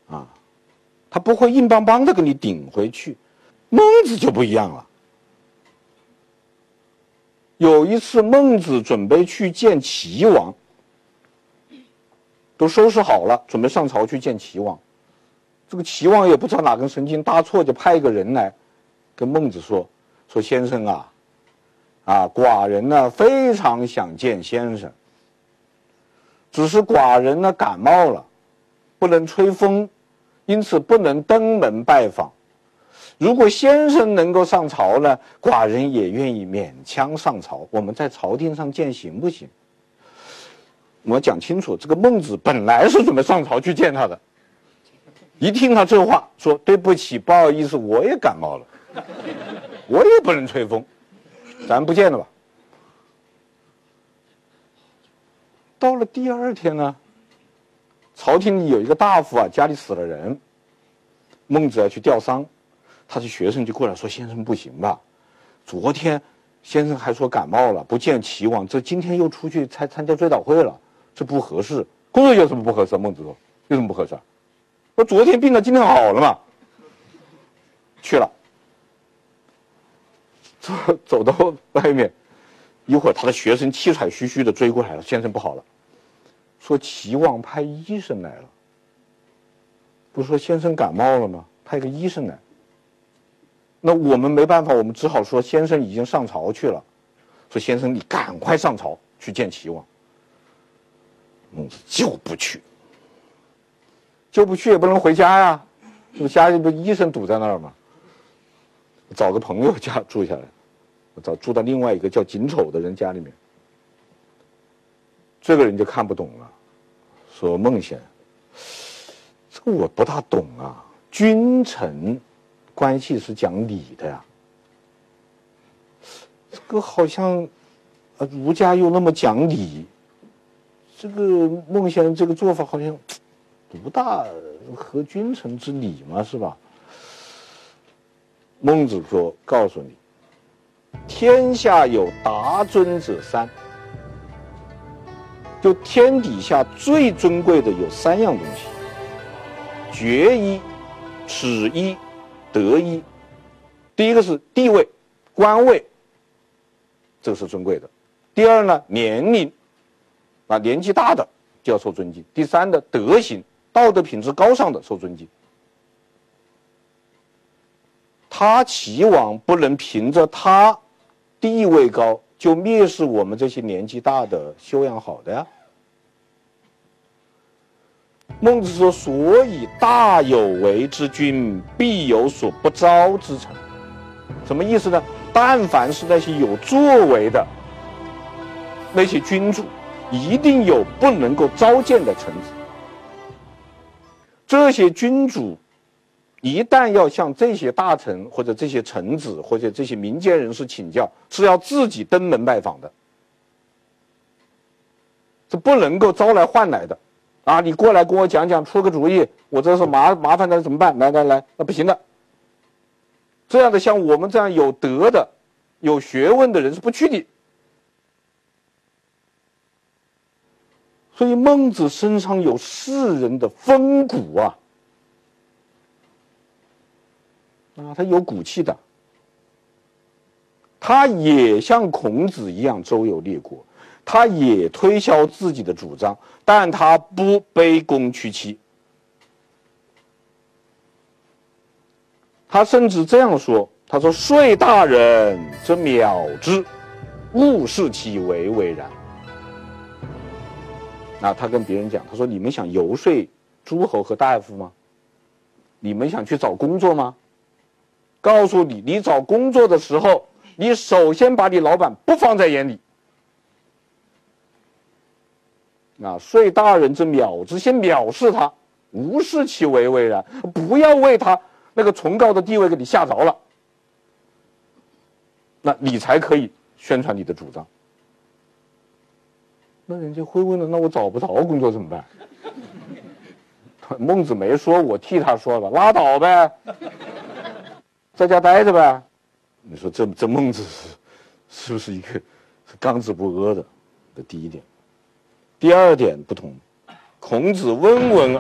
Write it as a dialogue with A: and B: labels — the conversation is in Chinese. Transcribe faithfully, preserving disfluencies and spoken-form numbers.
A: 啊，他不会硬邦邦的给你顶回去。孟子就不一样了。有一次，孟子准备去见齐王，都收拾好了，准备上朝去见齐王。这个齐王也不知道哪根神经搭错，就派一个人来跟孟子说：“说先生啊，啊，寡人呢非常想见先生，只是寡人呢感冒了，不能吹风，因此不能登门拜访。如果先生能够上朝呢，寡人也愿意勉强上朝，我们在朝廷上见行不行？”我讲清楚，这个孟子本来是准备上朝去见他的，一听他这话，说对不起，不好意思，我也感冒了，我也不能吹风，咱不见了吧。到了第二天呢，朝廷里有一个大夫啊，家里死了人，孟子要去吊丧，他的学生就过来说：“先生不行吧？昨天先生还说感冒了，不见齐王，这今天又出去参参加追悼会了，这不合适。工作有什么不合适？”孟子说：“有什么不合适？我昨天病了，今天好了嘛。”去了，走走到外面，一会儿他的学生气喘吁吁的追过来了：“先生不好了，说齐王派医生来了。不是说先生感冒了吗？派个医生来。那我们没办法，我们只好说先生已经上朝去了。说先生你赶快上朝去见齐王。”孟子就不去，就不去也不能回家呀，这家里不医生堵在那儿吗？找个朋友家住下来，我找住到另外一个叫景丑的人家里面。这个人就看不懂了，说：“孟先生，这个我不大懂啊，君臣关系是讲理的呀，这个好像呃儒家又那么讲理，这个孟先生这个做法好像不大合君臣之礼嘛，是吧？”孟子说：“告诉你，天下有达尊者三，就天底下最尊贵的有三样东西：爵一、耻一、德一。第一个是地位、官位，这个是尊贵的；第二呢，年龄，啊，年纪大的就要受尊敬；第三的德行，道德品质高尚的受尊敬。他齐王不能凭着他地位高就蔑视我们这些年纪大的修养好的呀。”孟子说：“所以大有为之君，必有所不招之臣。”什么意思呢？但凡是那些有作为的那些君主，一定有不能够召见的臣子。这些君主一旦要向这些大臣或者这些臣子或者这些民间人士请教，是要自己登门拜访的，是不能够招来换来的。啊，你过来跟我讲讲，出个主意，我这是麻麻烦的怎么办？来来来，那不行的。这样的像我们这样有德的、有学问的人是不去的。所以孟子身上有世人的风骨啊，啊，他有骨气的。他也像孔子一样周游列国，他也推销自己的主张，但他不卑躬屈膝。他甚至这样说，他说：“说大人则藐之，勿视其为为然。”啊，他跟别人讲，他说：“你们想游说诸侯和大夫吗？你们想去找工作吗？告诉你，你找工作的时候，你首先把你老板不放在眼里。啊，说大人之藐之，先藐视他，无视其为为然，不要为他那个崇高的地位给你吓着了，那你才可以宣传你的主张。”那人家会问了，那我找不着工作怎么办？孟子没说，我替他说了，拉倒呗，在家待着呗。你说这这孟子是是不是一个是刚直不阿的？这第一点。第二点不同，孔子温文